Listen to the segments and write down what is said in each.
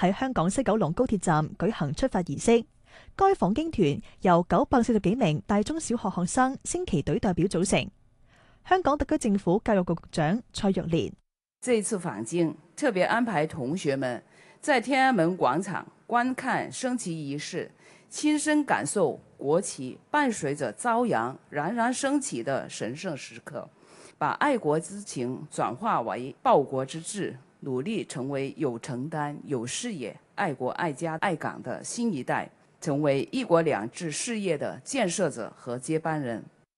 喺香港西九龍高鐵站舉行出發儀式。該訪京團由940幾名大中小學學生升旗隊代表組成。香港特區政府教育局局長蔡若蓮： 這次訪京特別安排同學們在天安門廣場觀看升旗儀式，親身感受國旗伴隨着朝陽冉冉升起的神聖時刻，把愛國之情轉化為報國之志，努力成為有承擔、有視野、愛國愛家愛港的新一代，成為一國兩制事業的建設者和接班人。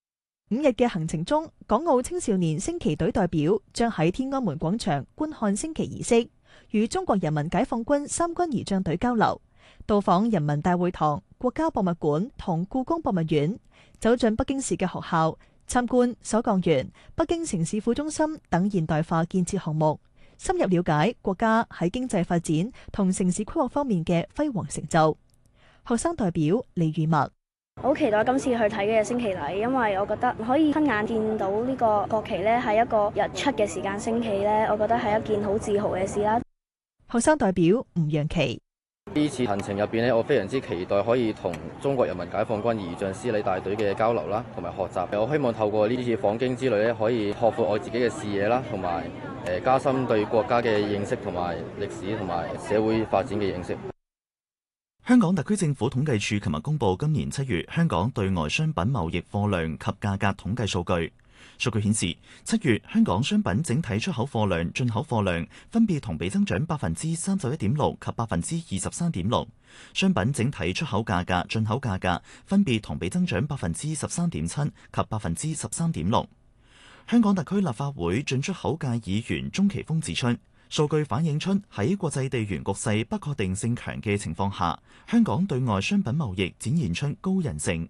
5日嘅行程中，港澳青少年升旗隊代表將喺天安門廣場觀看升旗儀式，與中國人民解放軍三軍儀仗隊交流，到訪人民大會堂、國家博物館同故宮博物院，走進北京市嘅學校，參觀首鋼園、北京城市副中心等現代化建設項目，深入了解國家喺經濟發展同城市規劃方面嘅輝煌成就。學生代表李宇墨： 好期待今次去睇嘅升旗禮，因為我覺得可以親眼見到呢個國旗咧喺一個日出嘅時間升起咧，我覺得係一件好自豪嘅事啦。 學生代表吳楊琪： 呢次行程入邊咧，我非常之期待可以同中國人民解放軍儀仗師禮大隊嘅交流啦，同埋學習。我希望透過呢次訪京之旅咧，可以拓闊我自己嘅視野啦，同埋加深對國家嘅認識同埋歷史同埋社會發展嘅認識。 香港特區政府統計處琴日公布今年7月香港對外商品貿易貨量及價格統計數據。數據顯示，7月香港商品整體出口貨量、進口貨量分別同比增長31.6%及23.6%。商品整體出口價格、進口價格分別同比增長13.7%及13.6%。香港特區立法會進出口界議員鍾奇峰指出，數據反映出喺國際地緣局勢不確定性強嘅情況下，香港對外商品貿易展現出高韌性。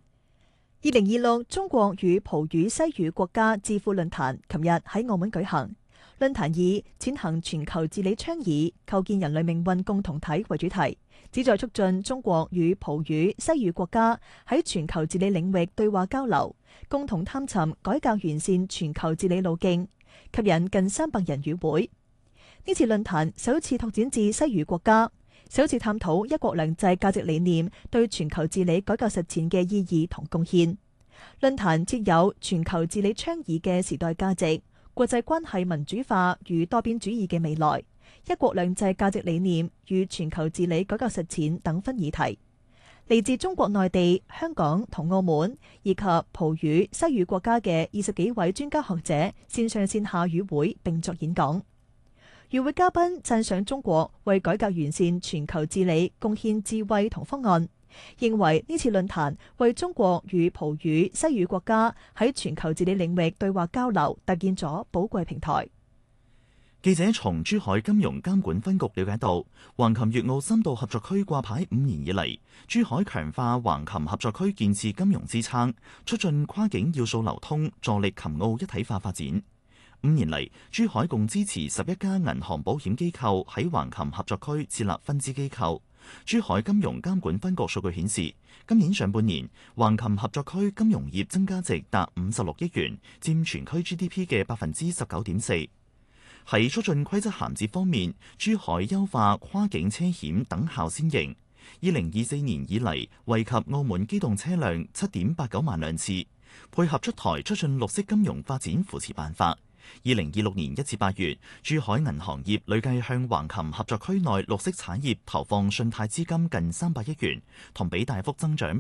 2026中國與葡語西語國家智庫論壇琴日喺澳門舉行。論壇以踐行全球治理倡議，構建人類命運共同體為主題，旨在促進中國與葡語西語國家喺全球治理領域對話交流，共同探尋改革完善全球治理路徑，吸引近300人與會。呢次論壇首次拓展至西語國家，首次探討一國兩制價值理念對全球治理改革實踐嘅意義同貢獻。論壇設有全球治理倡議嘅時代價值、國際關係民主化與多邊主義嘅未來、一國兩制價值理念與全球治理改革實踐等分議題。嚟自中國內地、香港同澳門以及葡語西語國家嘅20幾位專家學者線上線下與會並作演講。與會嘉賓讚賞中國為改革完善全球治理貢獻智慧同方案，認為呢次論壇為中國與葡語西語國家喺全球治理領域對話交流搭建咗寶貴平台。 記者從珠海金融監管分局了解到，橫琴粵澳深度合作區掛牌5年以嚟，珠海強化橫琴合作區建設金融支撐，促進跨境要素流通，助力琴澳一體化發展。5年嚟，珠海共支持11家銀行保險機構喺橫琴合作區設立分支機構。珠海金融監管分局數據顯示，今年上半年橫琴合作區金融業增加值達56億元，佔全區 GDP 嘅19.4%。喺促進規則銜接方面，珠海優化跨境車險等效先型。2024年以嚟，惠及澳門機動車輛7.89萬輛次，配合出台促進綠色金融發展扶持辦法。2026年1至8月，珠海銀行業累計向橫琴合作區內綠色產業投放信貸資金近300億元，同比大幅增長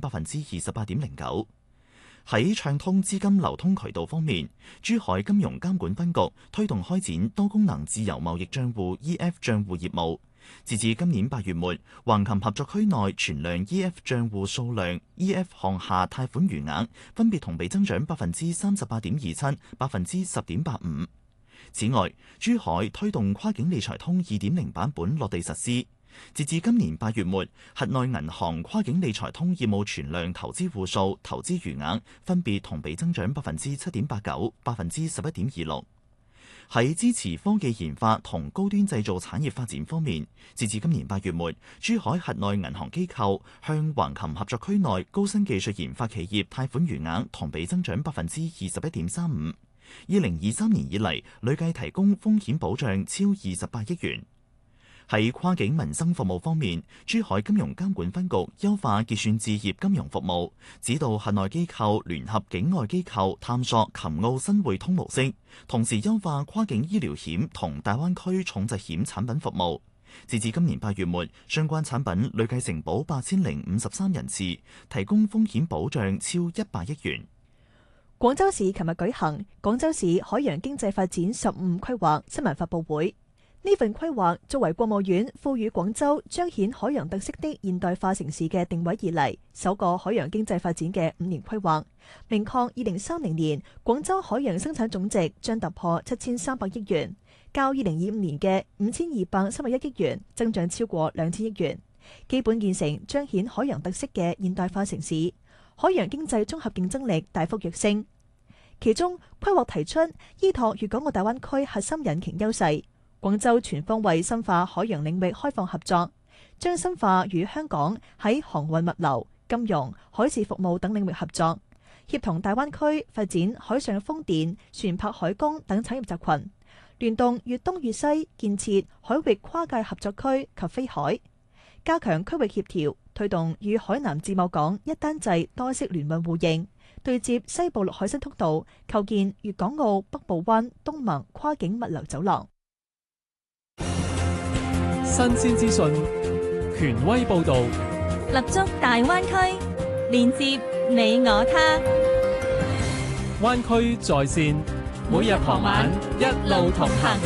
28.09%。喺暢通資金流通渠道方面，珠海金融監管分局推動開展多功能自由貿易帳戶 EF 帳戶業務。截至今年8月末，橫琴合作區內存量 EF 帳戶數量、EF 項下貸款餘額分別同比增長38.27%、10.85%。此外，珠海推動跨境理財通2.0版本落地實施。截至今年8月末，轄內銀行跨境理財通業務存量投資戶數、投資餘額分別同比增長7.89%、11.26%。喺支持科技研發同高端製造產業發展方面，截至今年8月末，珠海轄內銀行機構向橫琴合作區內高新技術研發企業貸款餘額同比增長21.35%。2023年以嚟，累計提供風險保障超28億元。 喺跨境民生服務方面，珠海金融監管分局優化結算置業金融服務，指導轄內機構聯合境外機構探索琴澳新匯通模式，同時優化跨境醫療險同大灣區重疾險產品服務。截至今年8月末，相關產品累計承保8053人次，提供風險保障超100億元。 廣州市琴日舉行廣州市海洋經濟發展15規劃新聞發佈會。呢份規劃作為國務院賦予廣州彰顯海洋特色的現代化城市嘅定位以嚟，首個海洋經濟發展嘅5年規劃，明確2030年廣州海洋生產總值將突破7300億元，較2025年嘅5231億元增長超過2000億元，基本建成彰顯海洋特色嘅現代化城市，海洋經濟綜合競爭力大幅躍升。其中規劃提出依託粵港澳大灣區核心引擎優勢，廣州全方位深化海洋領域開放合作，將深化與香港喺航運物流、金融、海事服務等領域合作，協同大灣區發展海上風電、船舶海工等產業集群，聯動粵東粵西建設海域跨界合作區及飛海，加強區域協調，推動與海南自貿港一單制多式聯運互認，對接西部陸海新通道，構建粵港澳北部灣東盟跨境物流走廊。 新鮮資訊，權威報導， 立足大灣區，連接你我他。 灣區在線，每日傍晚一路同行。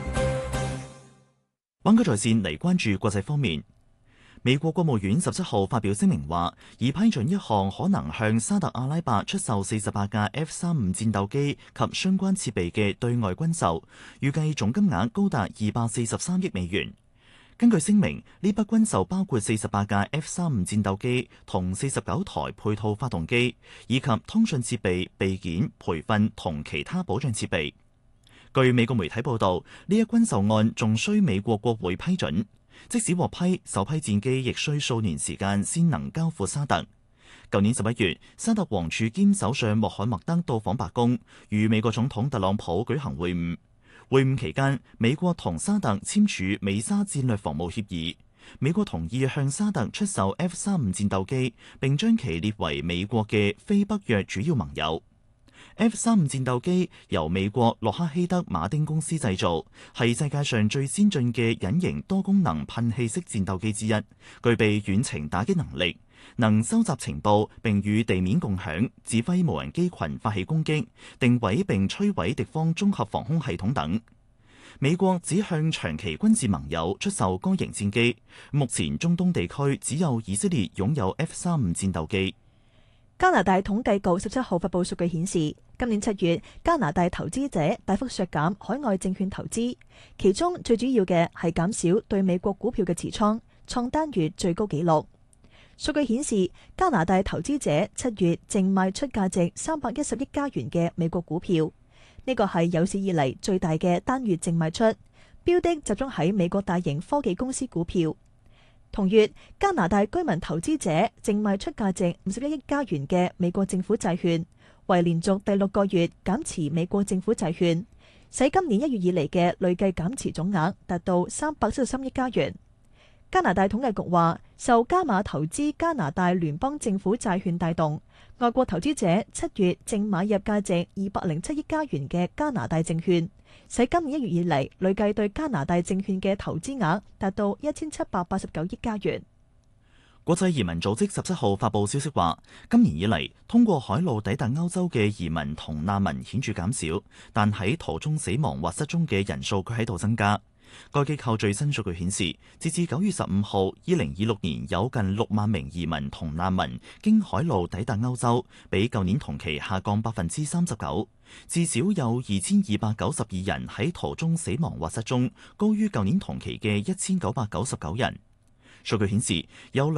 灣區在線嚟關注國際方面。美國國務院17號發表聲明話，已批准一項可能向沙特阿拉伯出售48架 F-35戰鬥機及相關設備嘅對外軍售，預計總金額高達243億美元。根據聲明，呢筆軍售包括48架 F-35戰鬥機同49台配套發動機，以及通訊設備、備件、培訓同其他保障設備。據美國媒體報道，呢一軍售案仲需美國國會批准。即使獲批，首批戰機亦需數年時間先能交付沙特。舊年11月，沙特王儲兼首相穆罕默德到訪白宮，與美國總統特朗普舉行會晤。會晤期間，美國同沙特簽署美沙戰略防務協議。美國同意向沙特出售 F-35戰鬥機，並將其列為美國嘅非北約主要盟友。F-35戰鬥機由美國洛克希德馬丁公司製造，係世界上最先進嘅隱形多功能噴氣式戰鬥機之一，具備遠程打擊能力，能收集情報並與地面共享，指揮無人機群發起攻擊，定位並摧毀敵方綜合防空系統等。美國只向長期軍事盟友出售該型戰機，目前中東地區只有以色列擁有 F-35戰鬥機。 加拿大統計局17號發佈數據顯示，今年7月加拿大投資者大幅削減海外證券投資，其中最主要嘅係減少對美國股票嘅持倉，創單月最高紀錄。數據顯示，加拿大投資者7月淨賣出價值310億加元嘅美國股票，呢個係有史以嚟最大嘅單月淨賣出，標的集中喺美國大型科技公司股票。同月，加拿大居民投資者淨賣出價值51億加元嘅美國政府債券，為連續第6個月減持美國政府債券，使今年1月以嚟嘅累計減持總額達到373億加元。加拿大統計局話，受加碼投資加拿大聯邦政府債券帶動，外國投資者7月淨買入價值207億加元嘅加拿大證券，使今年1月以嚟累計對加拿大證券嘅投資額達到1789億加元。 國際移民組織17號發佈消息話，今年以嚟通過海路抵達歐洲嘅移民同難民顯著減少，但喺途中死亡或失蹤嘅人數佢喺度增加。該機構最新數據顯示，截至9月15號，2026年有近6萬名移民同難民經海路抵達歐洲，比舊年同期下降39%。至少有2292人喺途中死亡或失蹤，高於舊年同期嘅1999人。數據顯示，有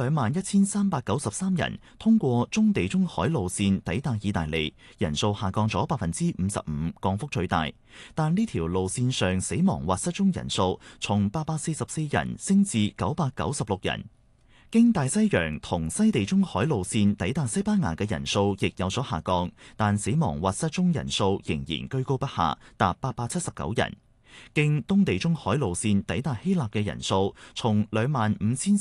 21393人通過中地中海路線抵達意大利，人數下降咗55%，降幅最大。但呢條路線上死亡或失蹤人數從844人升至996人。經大西洋同西地中海路線抵達西班牙嘅人數亦有所下降，但死亡或失蹤人數仍然居高不下，達879人。 經東地中海路線抵達希臘嘅人數從25400